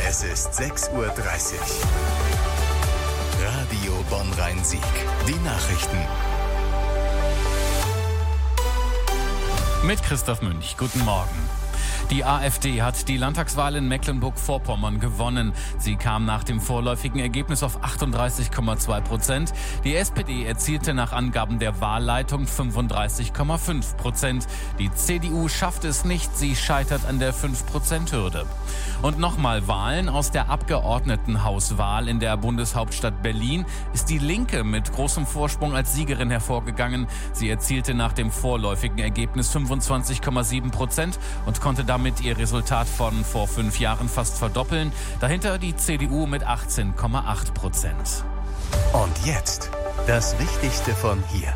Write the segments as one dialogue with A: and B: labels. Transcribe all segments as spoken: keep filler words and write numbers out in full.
A: Es ist sechs Uhr dreißig. Radio Bonn-Rhein-Sieg. Die Nachrichten.
B: Mit Christoph Münch. Guten Morgen. Die AfD hat die Landtagswahl in Mecklenburg-Vorpommern gewonnen. Sie kam nach dem vorläufigen Ergebnis auf achtunddreißig Komma zwei Prozent. Die S P D erzielte nach Angaben der Wahlleitung fünfunddreißig Komma fünf Prozent. Die C D U schafft es nicht, sie scheitert an der fünf Prozent Hürde. Und nochmal Wahlen. Aus der Abgeordnetenhauswahl in der Bundeshauptstadt Berlin ist die Linke mit großem Vorsprung als Siegerin hervorgegangen. Sie erzielte nach dem vorläufigen Ergebnis fünfundzwanzig Komma sieben Prozent und konnte damit ihr Resultat von vor fünf Jahren fast verdoppeln. Dahinter die C D U mit achtzehn Komma acht Prozent.
A: Und jetzt das Wichtigste von hier.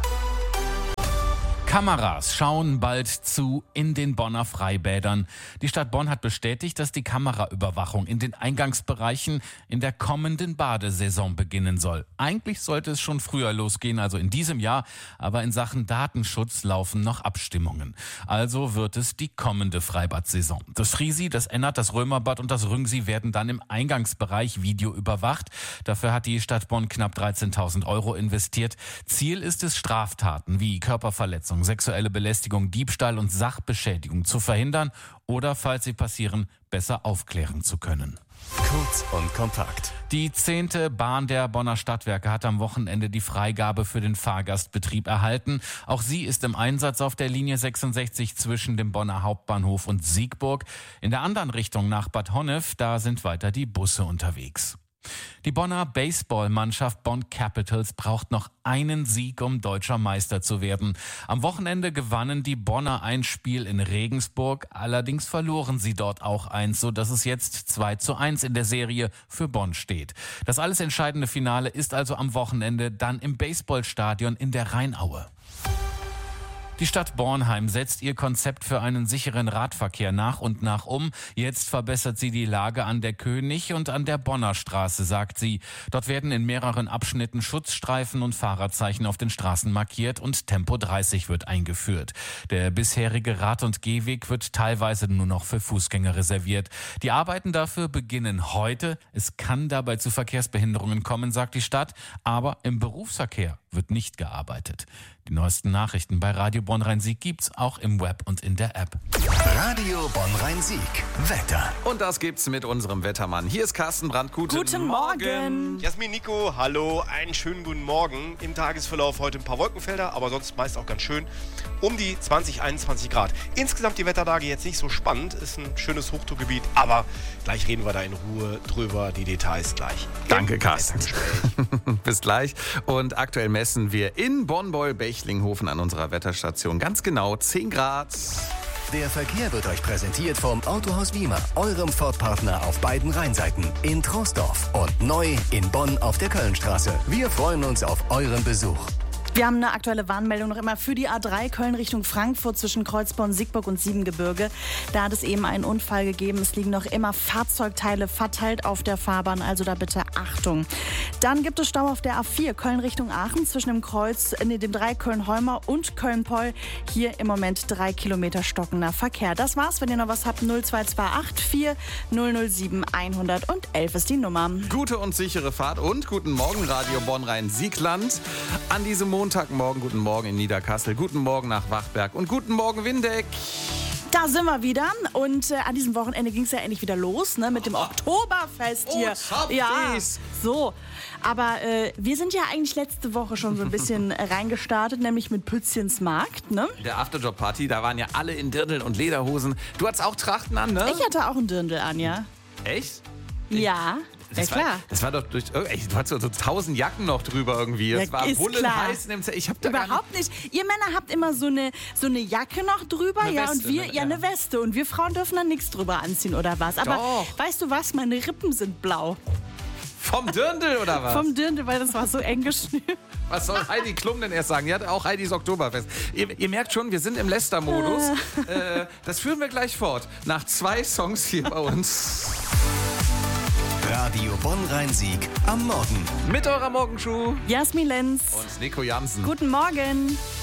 B: Kameras schauen bald zu in den Bonner Freibädern. Die Stadt Bonn hat bestätigt, dass die Kameraüberwachung in den Eingangsbereichen in der kommenden Badesaison beginnen soll. Eigentlich sollte es schon früher losgehen, also in diesem Jahr, aber in Sachen Datenschutz laufen noch Abstimmungen. Also wird es die kommende Freibad-Saison. Das Friesi, das Ennert, das Römerbad und das Rüngsee werden dann im Eingangsbereich videoüberwacht. Dafür hat die Stadt Bonn knapp dreizehntausend Euro investiert. Ziel ist es, Straftaten wie Körperverletzung, sexuelle Belästigung, Diebstahl und Sachbeschädigung zu verhindern oder, falls sie passieren, besser aufklären zu können.
A: Kurz und kompakt.
B: Die zehnte Bahn der Bonner Stadtwerke hat am Wochenende die Freigabe für den Fahrgastbetrieb erhalten. Auch sie ist im Einsatz auf der Linie sechsundsechzig zwischen dem Bonner Hauptbahnhof und Siegburg. In der anderen Richtung nach Bad Honnef, da sind weiter die Busse unterwegs. Die Bonner Baseballmannschaft Bonn Capitals braucht noch einen Sieg, um deutscher Meister zu werden. Am Wochenende gewannen die Bonner ein Spiel in Regensburg, allerdings verloren sie dort auch eins, sodass es jetzt zwei zu eins in der Serie für Bonn steht. Das alles entscheidende Finale ist also am Wochenende dann im Baseballstadion in der Rheinaue. Die Stadt Bornheim setzt ihr Konzept für einen sicheren Radverkehr nach und nach um. Jetzt verbessert sie die Lage an der König- und an der Bonner Straße, sagt sie. Dort werden in mehreren Abschnitten Schutzstreifen und Fahrerzeichen auf den Straßen markiert und Tempo dreißig wird eingeführt. Der bisherige Rad- und Gehweg wird teilweise nur noch für Fußgänger reserviert. Die Arbeiten dafür beginnen heute. Es kann dabei zu Verkehrsbehinderungen kommen, sagt die Stadt, aber im Berufsverkehr wird nicht gearbeitet. Die neuesten Nachrichten bei Radio Bonn-Rhein-Sieg gibt's auch im Web und in der App.
A: Radio Bonn-Rhein-Sieg. Wetter.
C: Und das gibt's mit unserem Wettermann. Hier ist Carsten Brandt. Guten,
D: guten Morgen.
E: Jasmin, Nico, hallo. Einen schönen guten Morgen. Im Tagesverlauf heute ein paar Wolkenfelder, aber sonst meist auch ganz schön. Um die zwanzig, einundzwanzig Grad. Insgesamt die Wetterlage jetzt nicht so spannend. Ist ein schönes Hochdruckgebiet, aber gleich reden wir da in Ruhe drüber. Die Details gleich.
C: Danke, Carsten. Bis gleich. Und aktuell messen wir in Bonn-Beul-Bechlinghofen an unserer Wetterstation ganz genau zehn Grad.
A: Der Verkehr wird euch präsentiert vom Autohaus Wiemer, eurem Ford-Partner auf beiden Rheinseiten, in Troisdorf und neu in Bonn auf der Kölnstraße. Wir freuen uns auf euren Besuch.
D: Wir haben eine aktuelle Warnmeldung noch immer für die A drei Köln Richtung Frankfurt zwischen Kreuzborn, Siegburg und Siebengebirge. Da hat es eben einen Unfall gegeben. Es liegen noch immer Fahrzeugteile verteilt auf der Fahrbahn, also da bitte Achtung. Dann gibt es Stau auf der A vier Köln Richtung Aachen zwischen dem Kreuz, nee, dem drei Köln-Holmer und Köln-Poll. Hier im Moment drei Kilometer stockender Verkehr. Das war's. Wenn ihr noch was habt, null zwei zwei acht vier null null sieben eins null eins ist die Nummer.
C: Gute und sichere Fahrt und guten Morgen, Radio Bonn-Rhein-Siegland. An diesem Montagmorgen, guten Morgen in Niederkassel, guten Morgen nach Wachberg und guten Morgen Windeck.
D: Da sind wir wieder und äh, an diesem Wochenende ging es ja endlich wieder los, ne, mit dem
C: oh.
D: Oktoberfest hier.
C: Oh,
D: ja, so. Aber äh, wir sind ja eigentlich letzte Woche schon so ein bisschen reingestartet, nämlich mit Pützchens Markt, ne?
C: Der Afterjob-Party, da waren ja alle in Dirndl und Lederhosen. Du hattest auch Trachten an, ne?
D: Ich hatte auch einen Dirndl an, ja.
C: Echt?
D: Ja.
C: Das
D: ja,
C: war,
D: klar.
C: Das war doch durch. Ey, du hattest so tausend Jacken noch drüber irgendwie. Das
D: ja,
C: war
D: bullenheiß.
C: Ich hab da
D: Überhaupt nicht. nicht. Ihr Männer habt immer so eine, so eine Jacke noch drüber,
C: eine
D: ja,
C: Weste,
D: und wir,
C: ne?
D: ja, eine Weste. Und wir Frauen dürfen dann nichts drüber anziehen oder was. Aber
C: doch.
D: Weißt du was? Meine Rippen sind blau.
C: Vom Dirndl oder was?
D: Vom Dirndl, weil das war so eng geschnürt.
C: Was soll Heidi Klum denn erst sagen? Die hat auch Heidis Oktoberfest. Ihr, ihr merkt schon, wir sind im Läster-Modus. äh, das führen wir gleich fort. Nach zwei Songs hier bei uns.
A: Radio Bonn-Rhein-Sieg am Morgen.
C: Mit eurer Morgenshow.
D: Jasmin Lenz.
C: Und Nico Jansen.
D: Guten Morgen.